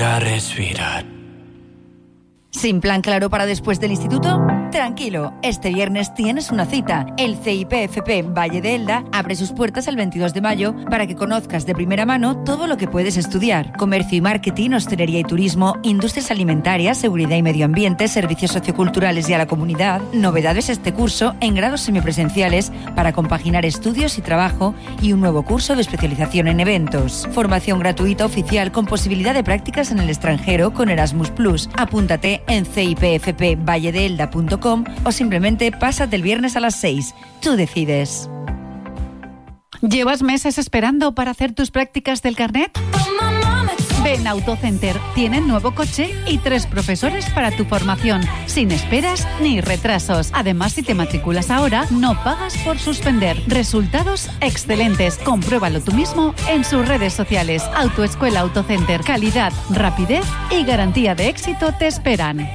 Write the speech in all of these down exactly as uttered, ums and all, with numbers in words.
a respirar. ¿Sin plan claro para después del instituto? Tranquilo, este viernes tienes una cita. El C I P F P Valle de Elda abre sus puertas el veintidós de mayo para que conozcas de primera mano todo lo que puedes estudiar. Comercio y marketing, hostelería y turismo, industrias alimentarias, seguridad y medio ambiente, servicios socioculturales y a la comunidad. Novedades este curso en grados semipresenciales para compaginar estudios y trabajo y un nuevo curso de especialización en eventos. Formación gratuita oficial con posibilidad de prácticas en el extranjero con Erasmus plus. Apúntate en c i p f p valle de elda punto com o simplemente pásate el viernes a las seis. Tú decides. ¿Llevas meses esperando para hacer tus prácticas del carnet? Ven a Autocenter. Tienen nuevo coche y tres profesores para tu formación, sin esperas ni retrasos. Además, si te matriculas ahora, no pagas por suspender. Resultados excelentes. Compruébalo tú mismo en sus redes sociales. Autoescuela Autocenter. Calidad, rapidez y garantía de éxito te esperan.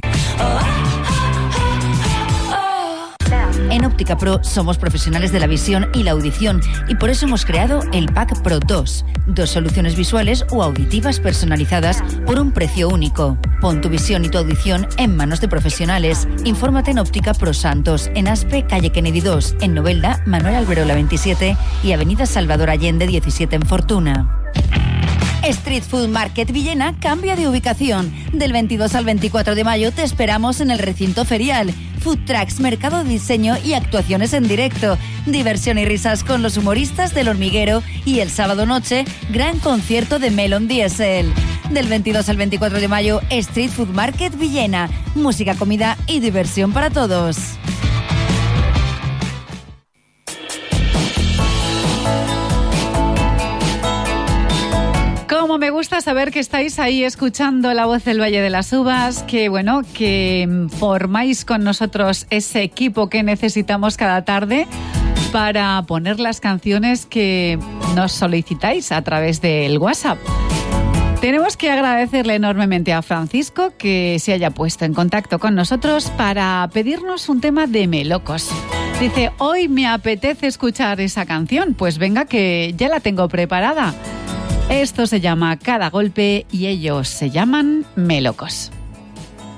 En Óptica Pro somos profesionales de la visión y la audición y por eso hemos creado el Pack Pro dos. Dos soluciones visuales o auditivas personalizadas por un precio único. Pon tu visión y tu audición en manos de profesionales. Infórmate en Óptica Pro Santos, en Aspe, calle Kennedy dos, en Novelda, Manuel Alberola veintisiete y avenida Salvador Allende diecisiete en Fortuna. Street Food Market Villena cambia de ubicación. Del veintidós al veinticuatro de mayo te esperamos en el recinto ferial. Food trucks, mercado de diseño y actuaciones en directo. Diversión y risas con los humoristas del Hormiguero y el sábado noche, gran concierto de Melon Diesel. Del veintidós al veinticuatro de mayo, Street Food Market Villena. Música, comida y diversión para todos. Como me gusta saber que estáis ahí escuchando la voz del Valle de las Uvas, que bueno, que formáis con nosotros ese equipo que necesitamos cada tarde para poner las canciones que nos solicitáis a través del WhatsApp. Tenemos que agradecerle enormemente a Francisco que se haya puesto en contacto con nosotros para pedirnos un tema de Melocos. Dice, hoy me apetece escuchar esa canción, pues venga que ya la tengo preparada. Esto se llama Cada Golpe y ellos se llaman Melocos.